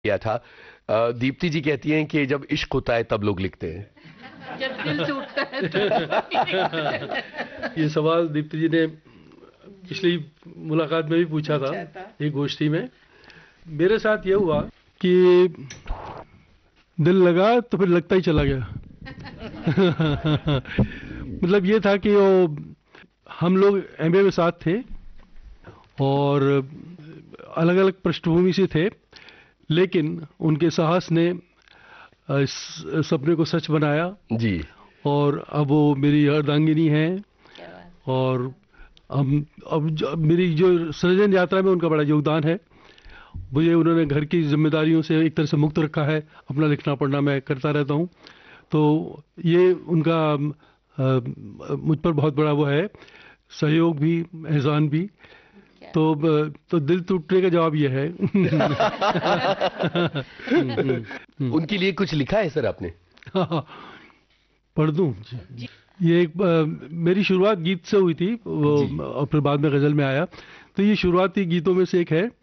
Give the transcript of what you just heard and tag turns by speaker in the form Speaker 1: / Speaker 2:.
Speaker 1: किया था। दीप्ति जी कहती हैं कि जब इश्क होता है तब लोग लिखते हैं।
Speaker 2: जब दिल टूटता है तो
Speaker 3: ये सवाल दीप्ति जी ने पिछली मुलाकात में भी पूछा था एक गोष्ठी में। मेरे साथ ये हुआ कि दिल लगा तो फिर लगता ही चला गया। मतलब ये था कि वो हम लोग एमए में साथ थे और अलग अलग पृष्ठभूमि से थे, लेकिन उनके साहस ने इस सपने को सच बनाया
Speaker 1: जी।
Speaker 3: और अब वो मेरी अर्धांगिनी है और मेरी जो सृजन यात्रा में उनका बड़ा योगदान है। मुझे उन्होंने घर की जिम्मेदारियों से एक तरह से मुक्त रखा है, अपना लिखना पढ़ना मैं करता रहता हूँ, तो ये उनका मुझ पर बहुत बड़ा वो है सहयोग भी, एहसान भी। तो दिल टूटने का जवाब ये है।
Speaker 1: उनके लिए कुछ लिखा है सर आपने?
Speaker 3: पढ़ दूं? ये एक मेरी शुरुआत गीत से हुई थी वो, और फिर बाद में गजल में आया। तो ये शुरुआती गीतों में से एक है।